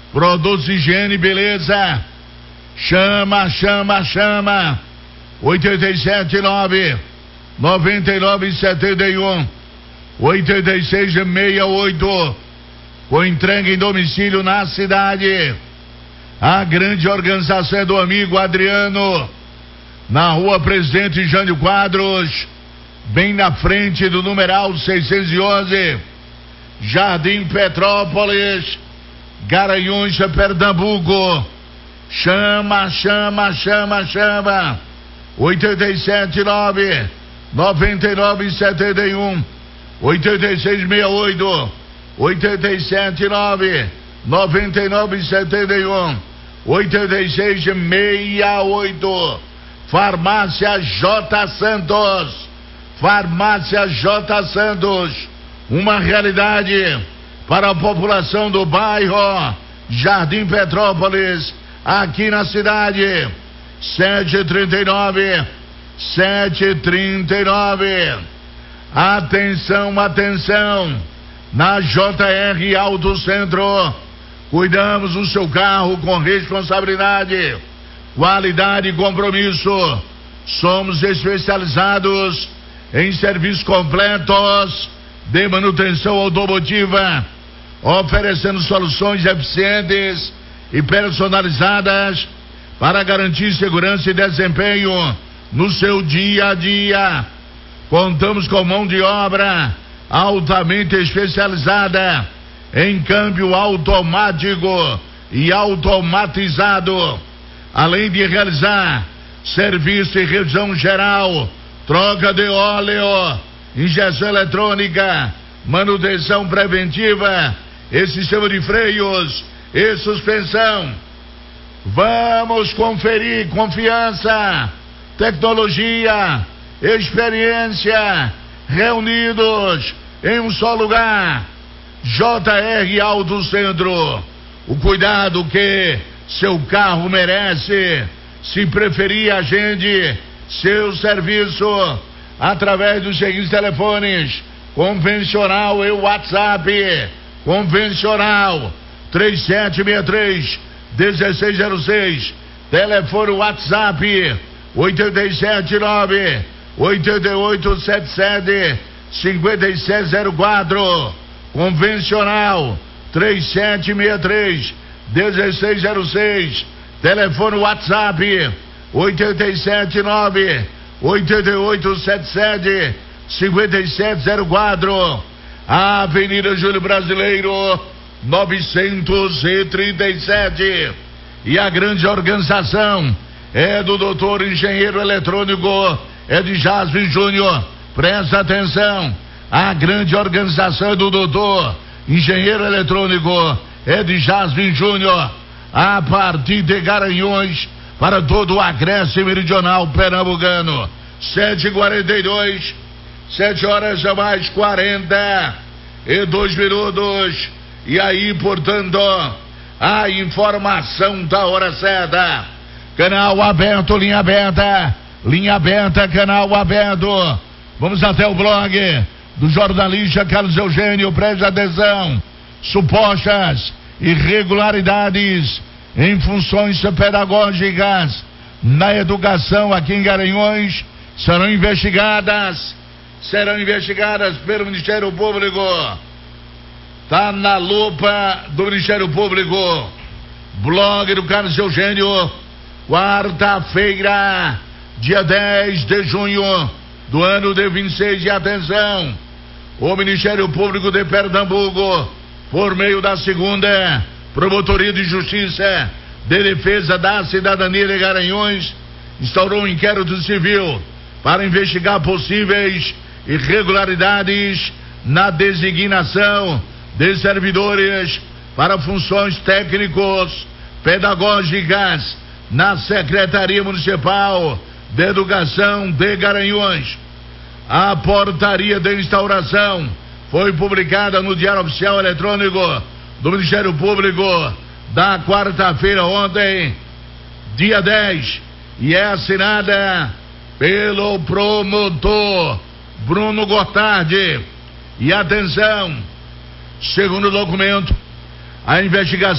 Produtos Higiene Beleza. Chama. 879 9971 8668. Com entrega em domicílio na cidade. A grande organização é do amigo Adriano, na rua Presidente Jânio Quadros, bem na frente do numeral 611, Jardim Petrópolis, Garanhuns, Pernambuco. Chama 879 9971 8668 879 9971 8668. Farmácia J Santos. Farmácia J Santos, uma realidade para a população do bairro Jardim Petrópolis, aqui na cidade. 739. Atenção. Na JR Auto Centro, cuidamos do seu carro com responsabilidade, qualidade e compromisso. Somos especializados em serviços completos de manutenção automotiva, oferecendo soluções eficientes e personalizadas para garantir segurança e desempenho no seu dia a dia. Contamos com mão de obra altamente especializada em câmbio automático e automatizado, além de realizar serviço e revisão geral, troca de óleo, injeção eletrônica, manutenção preventiva e sistema de freios e suspensão. Vamos conferir confiança, tecnologia, experiência, reunidos em um só lugar. JR Auto Centro, o cuidado que seu carro merece. Se preferir, agende seu serviço através dos seguintes telefones: convencional e WhatsApp. Convencional 3763-1606, telefone WhatsApp 879 8877-5704. Convencional 3763-1606, telefone WhatsApp 879-8877-5704. Avenida Júlio Brasileiro 937. E a grande organização é do doutor engenheiro eletrônico Jasmin Júnior. Presta atenção, a grande organização é do doutor engenheiro eletrônico Jasmin Júnior, a partir de Garanhuns para todo o Agreste Meridional Pernambucano. 7h42, 7h42. E aí, portanto, a informação da hora certa. Canal aberto, linha aberta, canal aberto. Vamos até o blog do jornalista Carlos Eugênio. Preste atenção: supostas irregularidades em funções pedagógicas na educação aqui em Garanhuns serão investigadas pelo Ministério Público. Tá na lupa do Ministério Público. Blog do Carlos Eugênio, quarta-feira, dia 10 de junho do ano de 26. E atenção, o Ministério Público de Pernambuco, por meio da segunda Promotoria de Justiça de Defesa da Cidadania de Garanhuns, instaurou um inquérito civil para investigar possíveis irregularidades na designação de servidores para funções técnicos pedagógicas na Secretaria Municipal de Educação de Garanhuns. A portaria de instauração foi publicada no Diário Oficial Eletrônico do Ministério Público da quarta-feira, ontem, dia 10, e é assinada pelo promotor Bruno Gotardi. E atenção, segundo o documento, a investigação